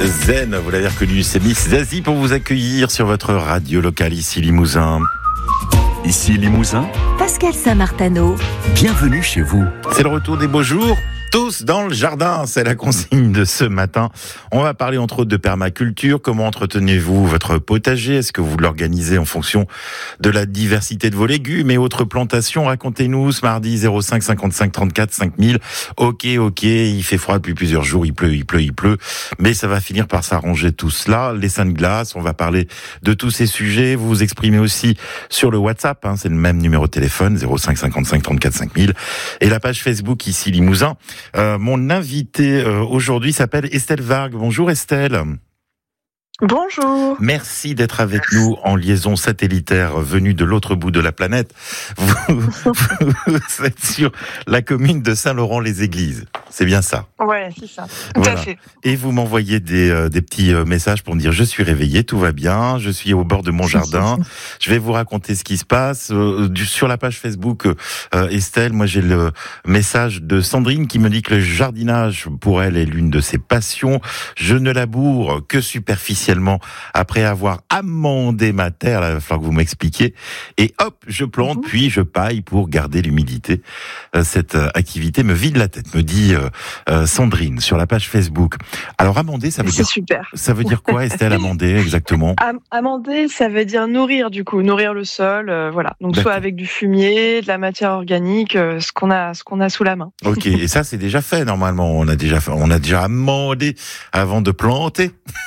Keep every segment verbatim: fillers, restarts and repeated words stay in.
Zen, vous l'avez reconnu, c'est Miss Zazie pour vous accueillir sur votre radio locale ici Limousin. Ici Limousin, Pascal Saint-Martano. Bienvenue chez vous. C'est le retour des beaux jours. Tous dans le jardin, c'est la consigne de ce matin. On va parler entre autres de permaculture. Comment entretenez-vous votre potager? Est-ce que vous l'organisez en fonction de la diversité de vos légumes et autres plantations? Racontez-nous ce mardi zéro cinq cinquante-cinq trente-quatre cinq mille. Ok, ok, il fait froid depuis plusieurs jours, il pleut, il pleut, il pleut. Mais ça va finir par s'arranger tout cela. Les seins de glace, on va parler de tous ces sujets. Vous vous exprimez aussi sur le WhatsApp, hein, c'est le même numéro de téléphone, zéro cinq cinquante-cinq trente-quatre cinq mille. Et la page Facebook ici Limousin. Euh, mon invité euh, aujourd'hui s'appelle Estelle Vargue. Bonjour Estelle. Bonjour. Merci d'être avec nous en liaison satellitaire venue de l'autre bout de la planète. Vous, vous êtes sur la commune de Saint-Laurent-les-Églises. C'est bien ça? Ouais, c'est ça. Tout voilà. à fait. Et vous m'envoyez des, euh, des petits euh, messages pour me dire je suis réveillé, tout va bien, je suis au bord de mon jardin. Je vais vous raconter ce qui se passe. Euh, du, sur la page Facebook, euh, Estelle, moi j'ai le message de Sandrine qui me dit que le jardinage pour elle est l'une de ses passions. Je ne laboure que superficiellement après avoir amendé ma terre. Là, il va falloir que vous m'expliquiez. Et hop, je plante, mmh. puis je paille pour garder l'humidité. Euh, cette euh, activité me vide la tête, me dit euh, euh, Sandrine sur la page Facebook. Alors amender, ça veut c'est dire super. Ça veut dire quoi, Estelle, amender exactement? Am- Amender, ça veut dire nourrir du coup, nourrir le sol, euh, voilà. Donc D'accord. soit avec du fumier, de la matière organique, euh, ce qu'on a, ce qu'on a sous la main. Ok, et ça c'est déjà fait normalement. On a déjà, fait, on a déjà amendé avant de planter.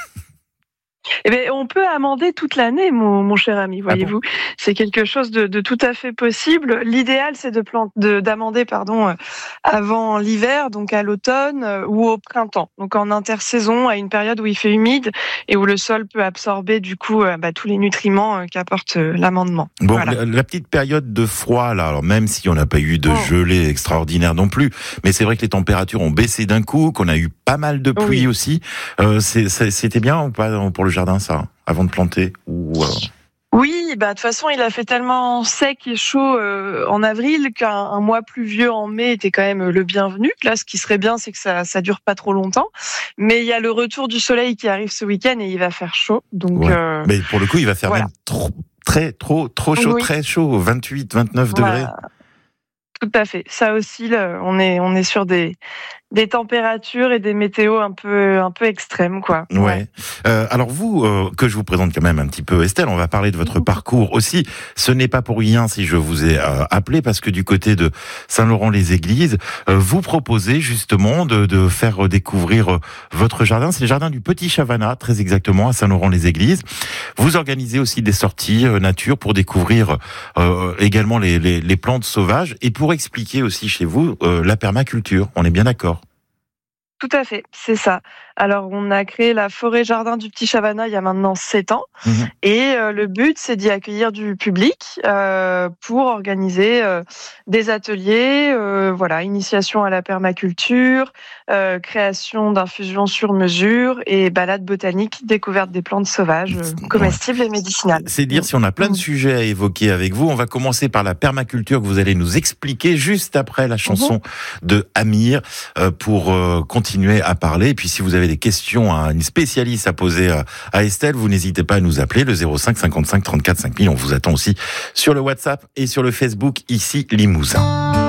Eh bien, on peut amender toute l'année, mon, mon cher ami, voyez-vous. Ah bon, c'est quelque chose de, de tout à fait possible. L'idéal, c'est de planter, de, d'amender, pardon, euh, avant l'hiver, donc à l'automne euh, ou au printemps. Donc en intersaison, à une période où il fait humide et où le sol peut absorber du coup euh, bah, tous les nutriments euh, qu'apporte euh, l'amendement. Bon, voilà. la, la petite période de froid là, alors même si on n'a pas eu de oh. gelée extraordinaire non plus, mais c'est vrai que les températures ont baissé d'un coup, qu'on a eu pas mal de pluie oui. aussi. Euh, c'est, c'est, c'était bien ou pas pour le jardin ça, avant de planter ou euh... Oui, bah de toute façon, il a fait tellement sec et chaud euh, en avril qu'un un mois pluvieux en mai était quand même le bienvenu. Là, ce qui serait bien, c'est que ça ça dure pas trop longtemps. Mais il y a le retour du soleil qui arrive ce week-end et il va faire chaud. Donc, ouais. euh, mais pour le coup, il va faire voilà. même trop, très, trop, trop chaud, oui. très chaud, vingt-huit, vingt-neuf voilà. degrés. Tout à fait. Ça oscille. On est on est sur des des températures et des météos un peu un peu extrêmes, quoi. Ouais. ouais. Euh, alors vous, euh, que je vous présente quand même un petit peu, Estelle, on va parler de votre parcours aussi. Ce n'est pas pour rien si je vous ai euh, appelé, parce que du côté de Saint-Laurent-les-Églises, euh, vous proposez justement de, de faire découvrir euh, votre jardin. C'est le jardin du Petit Chavanat, très exactement, à Saint-Laurent-les-Églises. Vous organisez aussi des sorties euh, nature pour découvrir euh, également les, les, les plantes sauvages et pour expliquer aussi chez vous euh, la permaculture. On est bien d'accord? Tout à fait, c'est ça. Alors, on a créé la forêt jardin du Petit Chavanat il y a maintenant sept ans. Mmh. Et euh, le but, c'est d'y accueillir du public euh, pour organiser euh, des ateliers, euh, voilà, initiation à la permaculture, euh, création d'infusions sur mesure et balades botaniques, découverte des plantes sauvages, euh, comestibles et médicinales. C'est dire si on a plein de mmh. sujets à évoquer avec vous. On va commencer par la permaculture que vous allez nous expliquer juste après la chanson mmh. de Amir euh, pour euh, continuer à parler. Et puis, si vous avez des questions à une spécialiste à poser à Estelle, vous n'hésitez pas à nous appeler le zéro cinq cinquante-cinq trente-quatre cinq mille. On vous attend aussi sur le WhatsApp et sur le Facebook ici Limousin.